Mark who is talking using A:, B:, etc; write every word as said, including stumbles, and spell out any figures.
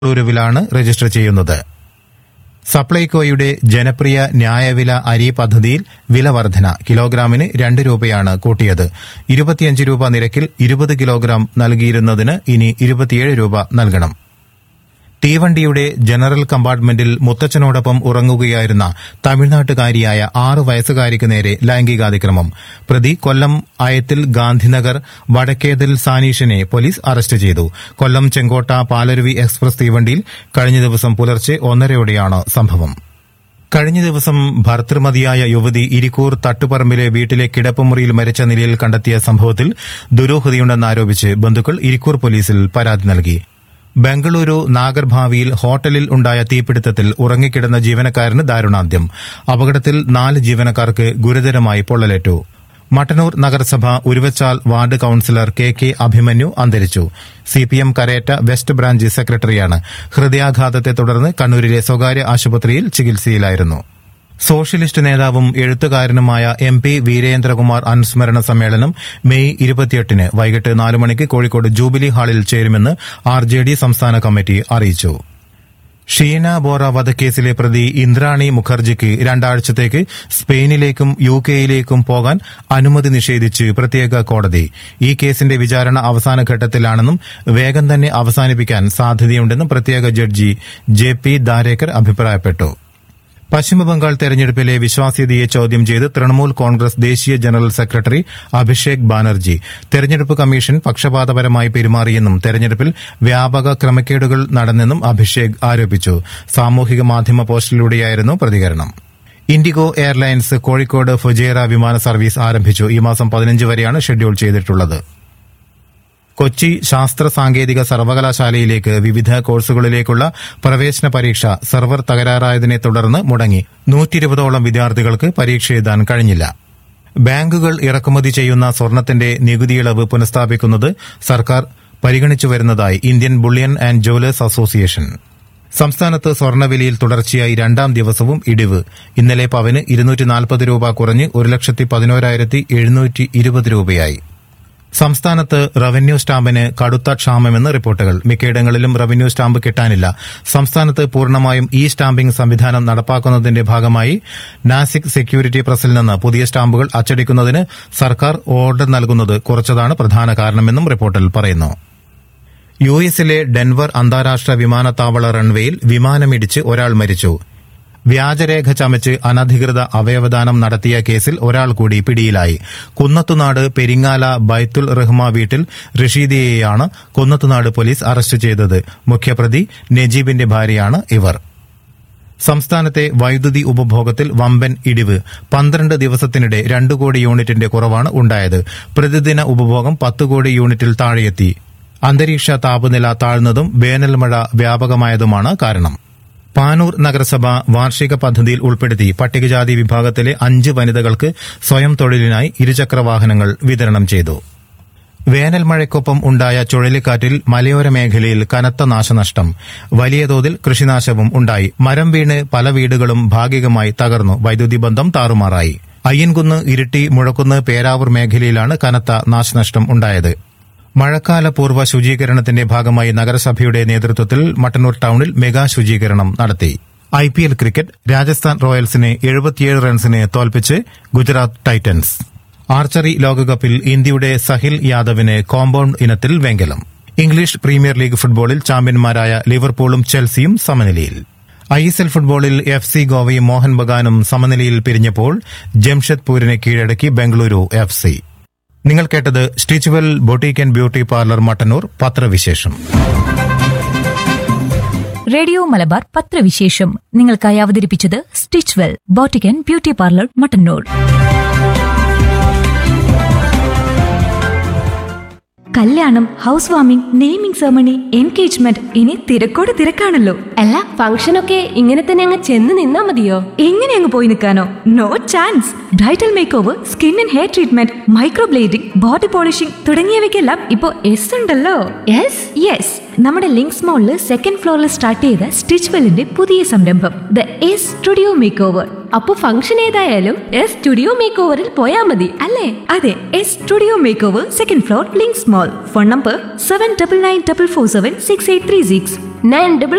A: ബംഗളൂരുവിലാണ് register ചെയ്യുന്നത്. സപ്ലൈകോയുടെ ജനപ്രിയ ന്യായവില അരി പദ്ധതിയിൽ വില വർധന കിലോഗ്രാമിന് രണ്ട് രൂപയാണ് കൂട്ടിയത്. ഇരുപത്തിയഞ്ച് രൂപ നിരക്കിൽ ഇരുപത് കിലോഗ്രാം നൽകിയിരുന്നതിന് ഇനി ഇരുപത്തിയേഴ് രൂപ നൽകണം. തീവണ്ടിയുടെ ജനറൽ കമ്പാർട്ട്മെന്റിൽ മുത്തച്ഛനോടൊപ്പം ഉറങ്ങുകയായിരുന്ന തമിഴ്നാട്ടുകാരിയായ ആറു വയസ്സുകാരിക്ക് നേരെ ലൈംഗികാതിക്രമം. പ്രതി കൊല്ലം അയത്തിൽ ഗാന്ധിനഗർ വടക്കേതിൽ സാനീഷിനെ പോലീസ് അറസ്റ്റ് ചെയ്തു. കൊല്ലം ചെങ്കോട്ട പാലരുവി എക്സ്പ്രസ് തീവണ്ടിയിൽ കഴിഞ്ഞ ദിവസം പുലർച്ചെ ഒന്നരയോടെയാണ് സംഭവം. കഴിഞ്ഞ ദിവസം ഭർതൃമതിയായ യുവതി ഇരിക്കൂർ തട്ടുപറമ്പിലെ വീട്ടിലെ കിടപ്പുമുറിയിൽ മരിച്ച നിലയിൽ കണ്ടെത്തിയ സംഭവത്തിൽ ദുരൂഹതയുണ്ടെന്നാരോപിച്ച് ബന്ധുക്കൾ ഇരിക്കൂർ പോലീസിൽ പരാതി നൽകി. ബംഗളൂരു നാഗർഭാവിയിൽ ഹോട്ടലിൽ ഉണ്ടായ തീപിടുത്തത്തിൽ ഉറങ്ങിക്കിടന്ന ജീവനക്കാരന് ദാരുണാന്ത്യം. അപകടത്തിൽ നാല് ജീവനക്കാർക്ക് ഗുരുതരമായി പൊള്ളലേറ്റു. മട്ടന്നൂർ നഗരസഭ Uruvachal ward councillor K K Abhimanyu അന്തരിച്ചു. സിപിഎം കരേറ്റ വെസ്റ്റ് ബ്രാഞ്ച് സെക്രട്ടറിയാണ്. ഹൃദയാഘാതത്തെ തുടർന്ന് കണ്ണൂരിലെ സ്വകാര്യ ആശുപത്രിയിൽ ചികിത്സയിലായിരുന്നു. സോഷ്യലിസ്റ്റ് നേതാവും എഴുത്തുകാരനുമായ എം പി വീരേന്ദ്രകുമാർ അനുസ്മരണ സമ്മേളനം മെയ് ഇരുപത്തിയെട്ടിന് വൈകിട്ട് നാലു മണിക്ക് കോഴിക്കോട് ജൂബിലി ഹാളിൽ ചേരുമെന്ന് ആർ ജെ ഡി സംസ്ഥാന കമ്മിറ്റി അറിയിച്ചു. ഷീന ബോറ വധക്കേസിലെ പ്രതി ഇന്ദ്രാണി മുഖർജിക്ക് രണ്ടാഴ്ചത്തേക്ക് സ്പെയിനിലേക്കും യു കെയിലേക്കും പോകാൻ അനുമതി നിഷേധിച്ച് പ്രത്യേക കോടതി. ഈ കേസിന്റെ വിചാരണ അവസാന ഘട്ടത്തിലാണെന്നും വേഗം തന്നെ അവസാനിപ്പിക്കാൻ സാധ്യതയുണ്ടെന്നും പ്രത്യേക ജഡ്ജി ജെ പി ദാരേക്കർ അഭിപ്രായപ്പെട്ടു. പശ്ചിമബംഗാൾ തെരഞ്ഞെടുപ്പിലെ വിശ്വാസ്യതയെ ചോദ്യം ചെയ്ത് തൃണമൂൽ കോൺഗ്രസ് ദേശീയ ജനറൽ സെക്രട്ടറി അഭിഷേക് ബാനർജി തെരഞ്ഞെടുപ്പ് കമ്മീഷൻ പക്ഷപാതപരമായി പെരുമാറിയെന്നും തെരഞ്ഞെടുപ്പിൽ വ്യാപക ക്രമക്കേടുകൾ നടന്നെന്നും അഭിഷേക് ആരോപിച്ചു. സാമൂഹിക മാധ്യമ പോസ്റ്റിലൂടെയായിരുന്നു പ്രതികരണം. ഇൻഡിഗോ എയർലൈൻസ് കോഴിക്കോട് ഫുജേറ വിമാന സർവീസ് ആരംഭിച്ചു. ഈ മാസം പതിനഞ്ച് വരെയാണ് ഷെഡ്യൂൾ ചെയ്തിട്ടുള്ളത്. കൊച്ചി ശാസ്ത്ര സാങ്കേതിക സർവകലാശാലയിലേക്ക് വിവിധ കോഴ്സുകളിലേക്കുള്ള പ്രവേശന പരീക്ഷ സെർവർ തകരാറായതിനെ തുടർന്ന് മുടങ്ങി. നൂറ്റിയിരുപതോളം വിദ്യാർത്ഥികൾക്ക് പരീക്ഷ എഴുതാൻ കഴിഞ്ഞില്ല. ബാങ്കുകൾ ഇറക്കുമതി ചെയ്യുന്ന സ്വർണത്തിന്റെ നികുതിയിളവ് പുനഃസ്ഥാപിക്കുന്നത് സർക്കാർ പരിഗണിച്ചുവരുന്നതായി Indian bullion and jewellers association. സംസ്ഥാനത്ത് സ്വർണ്ണവിലയിൽ തുടർച്ചയായി രണ്ടാം ദിവസവും ഇടിവ്. ഇന്നലെ പവന് ഇരുന്നൂറ്റി നാൽപ്പത് രൂപ കുറഞ്ഞ് ഒരു ലക്ഷത്തി പതിനോരായിരത്തി എഴുന്നൂറ്റി ഇരുപത് രൂപയായി. സംസ്ഥാനത്ത് റവന്യൂ സ്റ്റാമ്പിന് കടുത്ത ക്ഷാമമെന്ന് റിപ്പോർട്ടുകൾ. മിക്കയിടങ്ങളിലും റവന്യൂ സ്റ്റാമ്പ് കിട്ടാനില്ല. സംസ്ഥാനത്ത് പൂർണ്ണമായും ഇ സ്റ്റാമ്പിംഗ് സംവിധാനം നടപ്പാക്കുന്നതിന്റെ ഭാഗമായി നാസിക് സെക്യൂരിറ്റി പ്രസിൽ നിന്ന് പുതിയ സ്റ്റാമ്പുകൾ അച്ചടിക്കുന്നതിന് സർക്കാർ ഓർഡർ നൽകുന്നത് കുറച്ചതാണ് പ്രധാന കാരണമെന്നും റിപ്പോർട്ടിൽ പറയുന്നു. യു എസിലെ ഡെൻവർ അന്താരാഷ്ട്ര വിമാനത്താവള റൺവേയിൽ വിമാനമിടിച്ച് ഒരാൾ മരിച്ചു. വ്യാജരേഖ ചമച്ച് അനധികൃത അവയവദാനം നടത്തിയ കേസിൽ ഒരാൾ കൂടി പിടിയിലായി. കുന്നത്തുനാട് പെരിങ്ങാല ബൈത്തുൽ റഹ്മ വീട്ടിൽ റഷീദിയെയാണ് കുന്നത്തുനാട് പോലീസ് അറസ്റ്റ് ചെയ്തത്. മുഖ്യപ്രതി നജീബിന്റെ ഭാര്യയാണ് ഇവർ. സംസ്ഥാനത്തെ വൈദ്യുതി ഉപഭോഗത്തിൽ വമ്പൻ ഇടിവ്. പന്ത്രണ്ട് ദിവസത്തിനിടെ രണ്ടു കോടി യൂണിറ്റിന്റെ കുറവാണ് ഉണ്ടായത്. പ്രതിദിന ഉപഭോഗം പത്ത് കോടി യൂണിറ്റിൽ താഴെയെത്തി. അന്തരീക്ഷ താപനില താഴ്ന്നതും വേനൽമഴ വ്യാപകമായതുമാണ് കാരണം. പാനൂർ നഗരസഭ വാർഷിക പദ്ധതിയിൽ ഉൾപ്പെടുത്തി പട്ടികജാതി വിഭാഗത്തിലെ അഞ്ച് വനിതകൾക്ക് സ്വയം തൊഴിലിനായി ഇരുചക്രവാഹനങ്ങൾ വിതരണം ചെയ്തു. വേനൽമഴയ്ക്കൊപ്പം ഉണ്ടായ ചുഴലിക്കാറ്റിൽ മലയോര മേഖലയിൽ കനത്ത നാശനഷ്ടം. വലിയ തോതിൽ കൃഷിനാശവും ഉണ്ടായി. മരം വീണ് പല വീടുകളും ഭാഗികമായി തകർന്നു. വൈദ്യുതി ബന്ധം താറുമാറായി. അയ്യൻകുന്ന്, ഇരിട്ടി, മുഴക്കുന്ന്, പേരാവൂർ മേഖലയിലാണ് കനത്ത നാശനഷ്ടം ഉണ്ടായത്. മഴക്കാല പൂർവ്വ ശുചീകരണത്തിന്റെ ഭാഗമായി നഗരസഭയുടെ നേതൃത്വത്തിൽ മട്ടന്നൂർ ടൌണിൽ മെഗാ ശുചീകരണം നടത്തി. I P L cricket Rajasthan റോയൽസിനെ എഴുപത്തിയേഴ് റൺസിന് തോൽപ്പിച്ച് ഗുജറാത്ത് ടൈറ്റൻസ്. ആർച്ചറി ലോകകപ്പിൽ ഇന്ത്യയുടെ സഹിൽ യാദവിന് കോമ്പൌണ്ട് ഇനത്തിൽ വെങ്കലം. ഇംഗ്ലീഷ് പ്രീമിയർ ലീഗ് ഫുട്ബോളിൽ ചാമ്പ്യന്മാരായ ലിവർപൂളും ചെൽസിയും സമനിലയിൽ. ഐ എസ് എൽ ഫുട്ബോളിൽ എഫ് സി ഗോവയും മോഹൻ ബഗാനും സമനിലയിൽ പിരിഞ്ഞപ്പോൾ ജംഷഡ്പൂരിനെ കീഴടക്കി ബംഗളൂരു എഫ് സി. നിങ്ങൾ കേട്ടത് Stitchwell boutique and beauty parlour Mattannur പത്രവിശേഷം.
B: റേഡിയോ മലബാർ പത്രവിശേഷം നിങ്ങൾക്കായി അവതരിപ്പിച്ചത് Stitchwell boutique and beauty parlour Mattannur. കല്യാണം, house warming, naming ceremony, engagement, ഇനി തിരക്കോട് തിരക്കാണല്ലോ.
C: അല്ല, ഫംഗ്ഷനൊക്കെ ഇങ്ങനെ തന്നെ അങ്ങ് ചെന്ന് നിന്നാ മതിയോ?
B: എങ്ങനെ അങ്ങ് പോയി നിൽക്കാനോ? No chance. Bridal make over, skin and hair treatment, microblading, body polishing തുടങ്ങിയവയ്ക്കെല്ലാം ഇപ്പോ എസ് ഉണ്ടല്ലോ.
C: യെസ്
B: യെസ് നമ്മുടെ ലിങ്ക്സ് മോളില് സെക്കൻഡ് ഫ്ലോറിൽ സ്റ്റാർട്ട് ചെയ്ത സ്റ്റിച്ച്വെല്ലിന്റെ പുതിയ സംരംഭം the S studio make over.
C: അപ്പൊ ഫംഗ്ഷൻ ഏതായാലും എസ് സ്റ്റുഡിയോ മേക്ക് ഓവറിൽ പോയാ മതി
B: അല്ലേ? അതെ, S studio make over, second floor, links മോൾ. Phone number seven double nine double four seven six eight three six
C: nine double